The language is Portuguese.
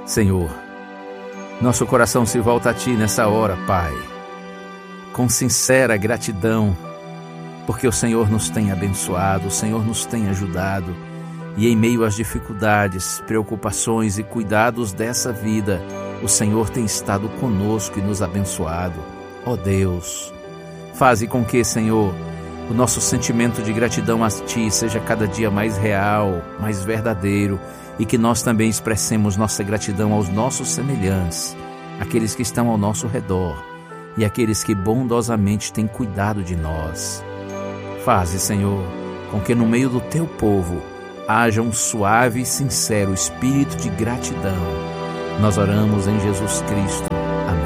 Senhor, nosso coração se volta a Ti nessa hora, Pai, com sincera gratidão, porque o Senhor nos tem abençoado, o Senhor nos tem ajudado, e em meio às dificuldades, preocupações e cuidados dessa vida, o Senhor tem estado conosco e nos abençoado. Ó Deus, faze com que, Senhor, o nosso sentimento de gratidão a Ti seja cada dia mais real, mais verdadeiro, e que nós também expressemos nossa gratidão aos nossos semelhantes, aqueles que estão ao nosso redor e aqueles que bondosamente têm cuidado de nós. Faze, Senhor, com que no meio do Teu povo haja um suave e sincero espírito de gratidão. Nós oramos em Jesus Cristo.